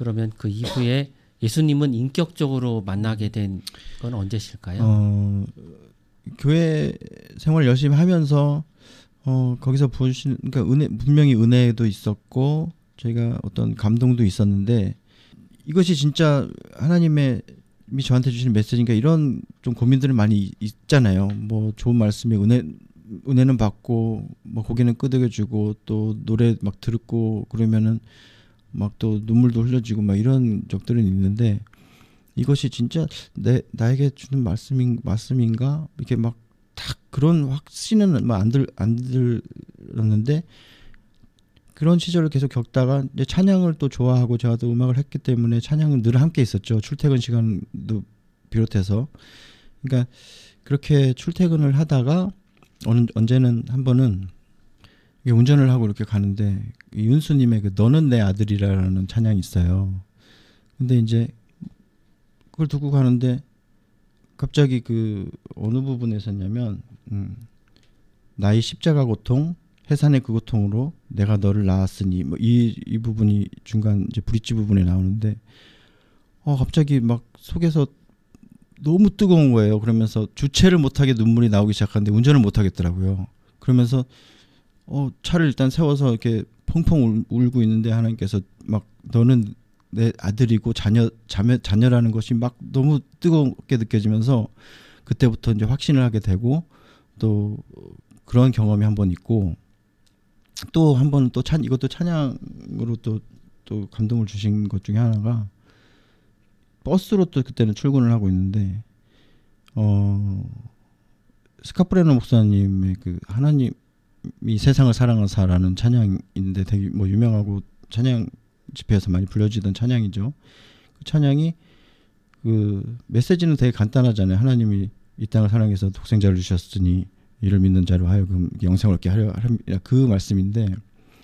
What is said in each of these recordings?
그러면 그 이후에 예수님은 인격적으로 만나게 된 건 언제실까요? 교회 생활 열심히 하면서 거기서 보시는 그러니까 분명히 은혜도 있었고 저희가 어떤 감동도 있었는데 이것이 진짜 하나님의 저한테 주시는 메시지인가 이런 좀 고민들이 많이 있잖아요. 뭐 좋은 말씀에 은혜는 받고 뭐 고개는 끄덕여주고 또 노래 막 듣고 그러면은 막 또 눈물도 흘려지고 막 이런 적들은 있는데 이것이 진짜 나에게 주는 말씀인가 이렇게 막 딱 그런 확신은 안 들었는데 그런 시절을 계속 겪다가 이제 찬양을 또 좋아하고 저도 음악을 했기 때문에 찬양은 늘 함께 있었죠. 출퇴근 시간도 비롯해서. 그러니까 그렇게 출퇴근을 하다가 언제는 한 번은 운전을 하고 이렇게 가는데 윤수님의 그 너는 내 아들이라는 찬양이 있어요. 근데 이제 그걸 듣고 가는데 갑자기 그 어느 부분에서냐면 나의 십자가 고통 해산의 그 고통으로 내가 너를 낳았으니 뭐 이 부분이 중간 이제 브릿지 부분에 나오는데 갑자기 막 속에서 너무 뜨거운 거예요. 그러면서 주체를 못하게 눈물이 나오기 시작하는데 운전을 못하겠더라고요. 그러면서 차를 일단 세워서 이렇게 펑펑 울고 있는데 하나님께서 막 너는 내 아들이고 자녀라는 것이 막 너무 뜨겁게 느껴지면서 그때부터 이제 확신을 하게 되고 또 그런 경험이 한 번 있고 또 한 번은 또 이것도 찬양으로 또 감동을 주신 것 중에 하나가 버스로 또 그때는 출근을 하고 있는데 스카프레노 목사님의 그 하나님이 세상을 사랑하사라는 찬양인데 되게 뭐 유명하고 찬양 집회에서 많이 불려지던 찬양이죠. 그 찬양이 그 메시지는 되게 간단하잖아요. 하나님이 이 땅을 사랑해서 독생자를 주셨으니 이를 믿는 자로 하여금 영생을 얻게 하려 그 말씀인데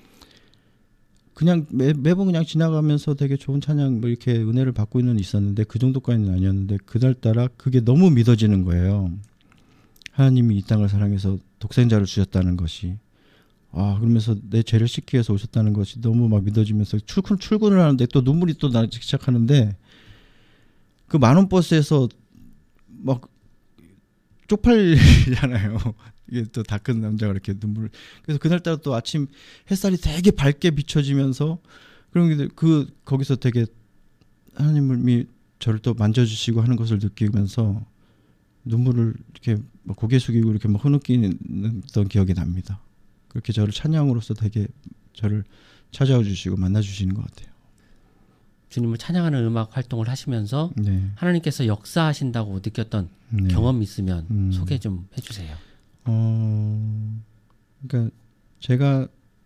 그냥 매번 그냥 지나가면서 되게 좋은 찬양 뭐 이렇게 은혜를 받고 있었는데 그 정도까지는 아니었는데 그날따라 그게 너무 믿어지는 거예요. 하나님이 이 땅을 사랑해서 독생자를 주셨다는 것이 그러면서 내 죄를 씻기 위해서 오셨다는 것이 너무 막 믿어지면서 출근을 하는데 또 눈물이 또 나기 시작하는데 그 만원 버스에서 막 쪽팔리잖아요. 이게 또 다 큰 남자가 이렇게 눈물을 그래서 그날따라 또 아침 햇살이 되게 밝게 비춰지면서 그런 게 거기서 되게 하나님이 저를 또 만져주시고 하는 것을 느끼면서 눈물을 이렇게 막 고개 숙이고 이렇게 막 흐느끼는 기억이 납니다. 그렇게 저를 찬양으로서 되게 저를 찾아와 주시고 만나 주시는 것 같아요. 주님을 찬양하는 음악 활동을 하시면서 네. 하나님께서 역사하신다고 느꼈던 네. 경험이 있으면 소개 좀 해주세요. 그러니까 제가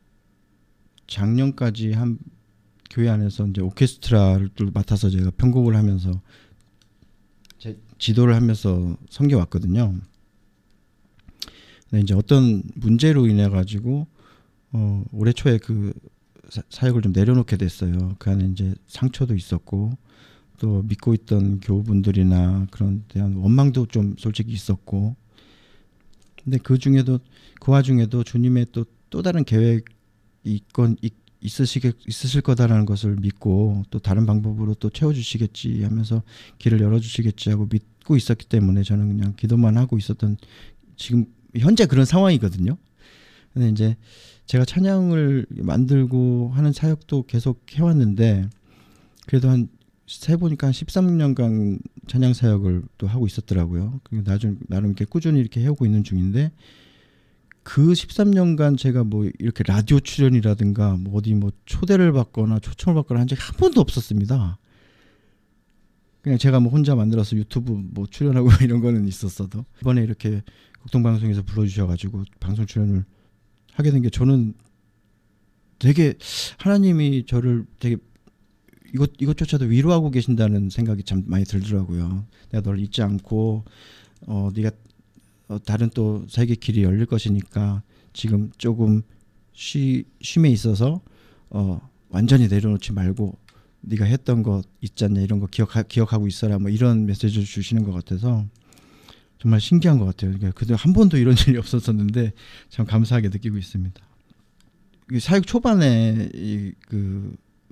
작년까지 한 교회 안에서 이제 오케스트라를 또 맡아서 제가 편곡을 하면서 제 지도를 하면서 섬겨왔거든요. 근데 이제 어떤 문제로 인해 가지고 올해 초에 그 사역을 좀 내려놓게 됐어요. 그 안에 이제 상처도 있었고 또 믿고 있던 교우분들이나 그런 대한 원망도 좀 솔직히 있었고 근데 그 와중에도 주님의 또 다른 계획이 있으실 거다라는 것을 믿고 또 다른 방법으로 또 채워주시겠지 하면서 길을 열어주시겠지 하고 믿고 있었기 때문에 저는 그냥 기도만 하고 있었던 지금 현재 그런 상황이거든요. 근데 이제 제가 찬양을 만들고 하는 사역도 계속 해왔는데 그래도 세보니까 한 13년간 찬양 사역을 또 하고 있었더라고요. 나름 이렇게 꾸준히 이렇게 해오고 있는 중인데 그 13년간 제가 뭐 이렇게 라디오 출연이라든가 뭐 어디 뭐 초대를 받거나 초청을 받거나 한 적이 한 번도 없었습니다. 그냥 제가 뭐 혼자 만들어서 유튜브 뭐 출연하고 이런 거는 있었어도 이번에 이렇게 국동방송에서 불러주셔가지고 방송 출연을 하게 된 게 저는 되게 하나님이 저를 되게 이것조차도 위로하고 계신다는 생각이 참 많이 들더라고요. 내가 널 잊지 않고 네가 다른 또 세계 길이 열릴 것이니까 지금 조금 쉼에 있어서 완전히 내려놓지 말고 네가 했던 거 있지 않냐 이런 거 기억하고 있어라 뭐 이런 메시지를 주시는 것 같아서 정말 신기한 것 같아요. 그러니까 그때 한 번도 이런 일이 없었었는데 참 감사하게 느끼고 있습니다. 사역 초반에 그